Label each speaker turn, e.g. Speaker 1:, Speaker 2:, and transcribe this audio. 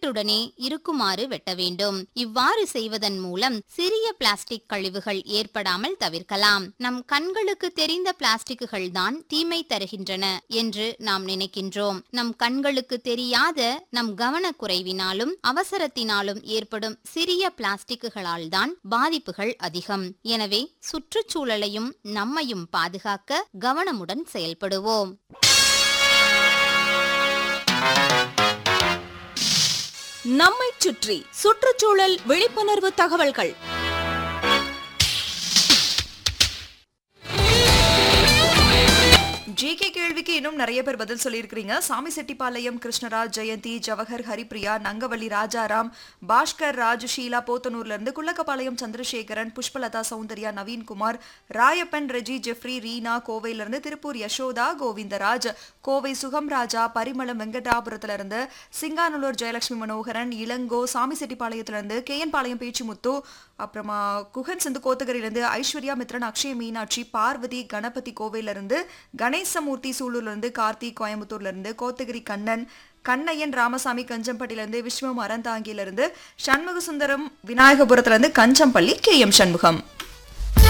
Speaker 1: வீட்டுடனே இருக்குமாறு வெட்ட வேண்டும். இவ்வாறு செய்வதன் மூலம் சிறிய பிளாஸ்டிக் கழிவுகள் ஏற்படாமல் தவிர்க்கலாம். நம் கண்களுக்கு தெரிந்த பிளாஸ்டிக்குகள் தான் தீமை தருகின்றன என்று நாம் நினைக்கின்றோம். நம் கண்களுக்கு தெரியாத நம் கவனக்குறைவினாலும் அவசரத்தினாலும் ஏற்படும் சிறிய பிளாஸ்டிக்குகளால் தான் பாதிப்புகள் அதிகம். எனவே சுற்றுச்சூழலையும் நம்மையும் பாதுகாக்க கவனமுடன் செயல்படுவோம்.
Speaker 2: நம்மைச் சுற்றி சுற்றுச்சூழல் விழிப்புணர்வு தகவல்கள்.
Speaker 3: ஜிகே கேள்விக்கு இன்னும் நிறைய பேர் பதில் சொல்லியிருக்கிறீங்க. சாமி செட்டிப்பாளையம், கிருஷ்ணராஜ், ஜெயந்தி, ஜவஹர், ஹரிப்ரியா, நங்கவள்ளி, ராஜாராம், பாஸ்கர் ராஜ், ஷீலா போத்தனூர்ல இருந்து, குள்ளக்கப்பாளையம் சந்திரசேகரன், புஷ்பலதா, சௌந்தர்யா, நவீன்குமார், ராயப்பன், ரெஜி, ஜெஃப்ரி, ரீனா, கோவையில இருந்து, திருப்பூர் யசோதா, கோவிந்தராஜ், கோவை சுகம் ராஜா, பரிமளம், வெங்கடாபுரத்துல இருந்து, சிங்கானூர் ஜெயலட்சுமி மனோகரன், இளங்கோ, சாமி செட்டிப்பாளையத்துல இருந்து, கேஎன் பாளையம் பேச்சிமுத்து, அப்புறமா குகன் சிந்து கோத்தகிரிலிருந்து, ஐஸ்வர்யா மித்ரன், அக்ஷய மீனாட்சி, பார்வதி, கணபதி கோவையில இருந்து, கணேசமூர்த்தி சூலூர்ல இருந்து, கார்த்திக் கோயம்புத்தூர்ல இருந்து, கோத்தகிரி கண்ணன், கண்ணையன், ராமசாமி கஞ்சம்பட்டியில இருந்து, விஸ்வம் அறந்தாங்கியில இருந்து, சண்முக சுந்தரம் விநாயகபுரத்துல இருந்து, கஞ்சம்பள்ளி, KM சண்முகம்.